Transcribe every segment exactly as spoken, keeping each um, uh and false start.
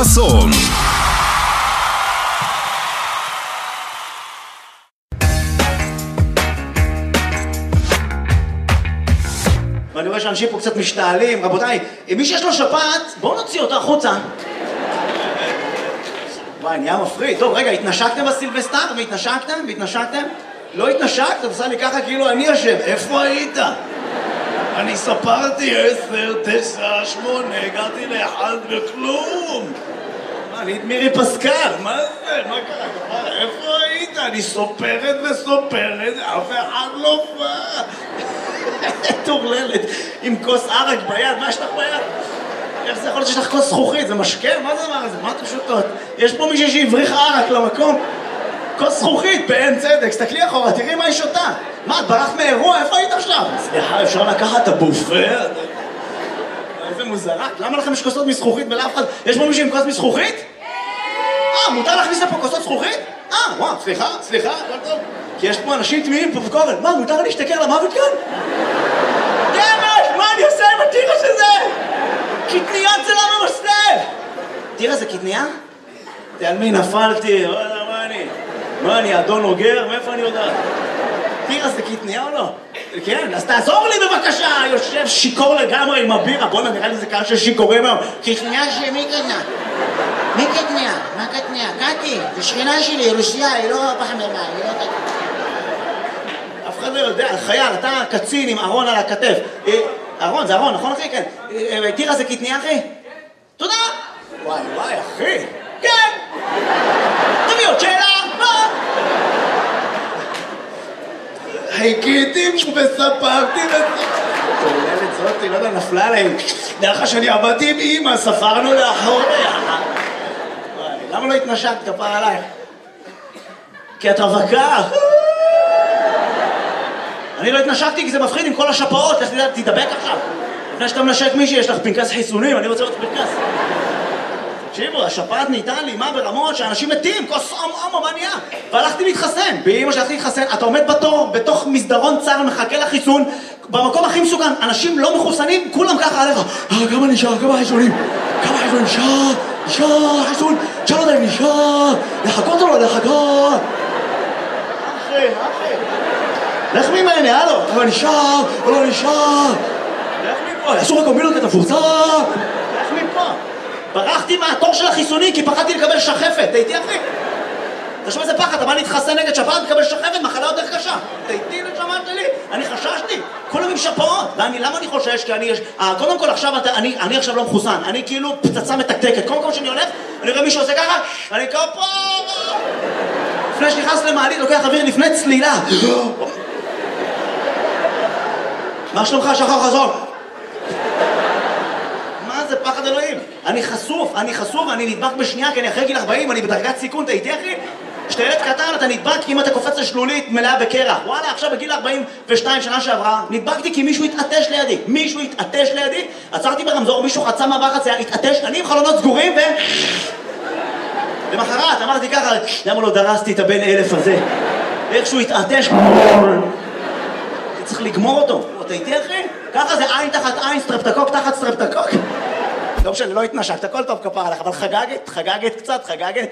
חסון. ואני רואה שאנשים פה קצת משתעלים. רבותיי, מי שיש לו שפעת, בואו נוציא אותה החוצה. וואי, נהיה מפריד. טוב, רגע, התנשקתם בסילבסטר? והתנשקתם? והתנשקתם? לא התנשקת? עושה לי ככה כאילו אני אשם. איפה היית? אני ספרתי עשר, תשע, שמונה, הגעתי לאחד וכלום. מה, אני את מירי פסקל, מה זה? מה קרה? איפה היית? אני סופרת וסופרת, אף אחד לא בא. תורללת, עם כוס ערק ביד, מה יש לך ביד? איך זה יכול להיות שיש לך כוס זכוכית? זה משקה? מה זה הדבר הזה? מה אתם שותות? יש פה מישהי שהבריחה ערק למקום? כוס זכוכית, באין צדק, סתכלי אחורה, תראי מה היא שותה. מה, את ברחת מאירוע? איפה היית עכשיו? סליחה, אפשר לקחת את הבופה? איזה מוזרה. למה לכם יש כוסות מזכוכית ולאף אחד? יש פה מישהו עם כוס מזכוכית? אה, מותר להכניס לפה כוסות זכוכית? אה, וואו, סליחה, סליחה, הכל טוב. כי יש פה אנשים תמימים פופקורן. מה, מותר לי להשתכר למוות כאן? דמש, מה אני עושה עם הטירה שזה? קטניה צלה ממסלב! תראה, זה קטניה? על מי נפלתי? וואלה, מה אני? מה אני, אדון אוגר? מאיפה אני יודעת? תראה, זה קטניה או לא? כן, אז תעזור לי בבקשה! יושב שיקור לגמרי עם הבירה. בוא'נה, נראה לי זה קהל של שיקורים היום. קטניה שמי קטניה? מי קטניה? מה קטניה? קטי, זה שכנה שלי, רוסיה, היא לא פחמימה, היא לא קטניה. אף אחד לא יודע, חייל, אתה קצין עם ארון על הכתף. ארון, זה ארון, נכון אחי? כן. תראה, זה קטניה אחי? תודה! וואי, וואי, אחי! כן! תביא עוד שאלה! מה? חיכיתי וספרתי וספרתי זאתי, לא יודע, נפלה עליהם. דרך שאני עבדתי עם אמא, ספרנו לאחור ביחד. למה לא התנשקת כפרה עלייך? כי את רווקה. אני לא התנשקתי כי זה מפחיד עם כל השפעות. לך תדבק עכשיו. לפני שאתה מנשק מישהי, יש לך פנקס חיסונים, אני רוצה עוד פנקס. תקשיבו, השפעת נהייתה לימה ברמות שאנשים מתים, כוס עום עום, מה נהיה? והלכתי להתחסן. באמא שהלכתי להתחסן, אתה עומד בתור, בתוך מסדרון צר, מחכה לחיסון, במקום הכי מסוכן, אנשים לא מחוסנים, כולם ככה עליך. אה, כמה נשאר, כמה חיסונים? כמה חיסונים? נשאר, נשאר, חיסון, נשאר עוד הם נשאר, לחכות או לא לחכות? אחי, אחי. לך ממני, הלו, אבל נשאר, או לא נשאר. לך מפה, אסור הקומבינות את הפורצה. לך מפה. ברחתי מהתור של החיסוני כי פחדתי לקבל שחפת, תהייתי אחי? תשמע איזה פחד, אתה בא להתחסן נגד שפעת, תקבל שחפת, מחלה יותר קשה. תהייתי לשמעת שלי, אני חששתי, כולם עם שפעות. ואני, למה אני חושש? כי אני יש... אה, קודם כל עכשיו, אני, אני עכשיו לא מחוסן, אני כאילו פצצה מתקתקת. קודם כל שאני הולך, אני רואה מישהו עושה ככה, אני כפה... לפני שנכנס למעלית, לוקח אוויר לפני צלילה. מה שלומך, שחר חזון? זה פחד אלוהים. אני חשוף, אני חשוף, אני נדבק בשנייה, כי אני אחרי גיל ארבעים, אני בדרגת סיכון, אתה איתי אחי? כשאתה ילד קטן, אתה נדבק אם אתה קופץ לשלולית מלאה בקרח. וואלה, עכשיו בגיל ארבעים ושתיים שנה שעברה, נדבקתי כי מישהו התעטש לידי. מישהו התעטש לידי, עצרתי ברמזור, מישהו חצה מעבר חצייה, התעטש, אני עם חלונות סגורים ו... למחרת, אמרתי ככה, למה לא דרסתי את הבן אלף הזה? איכשהו התעטש, צריך לגמור אותו. אתה איתי אחי? ככה זה עין תחת עין, סטרפטקוק תחת סטרפטקוק. לא משנה, לא התנשקת, הכל טוב כפרה עליך, אבל חגגת, חגגת קצת, חגגת.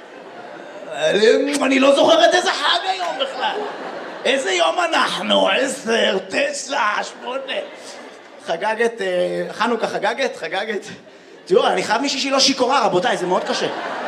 אני לא זוכרת איזה חג היום בכלל. איזה יום אנחנו? עשר, תשע, שמונה. חגגת, חנוכה חגגת, חגגת. תראו, אני חייב מישהי שהיא לא שיקורה, רבותיי, זה מאוד קשה.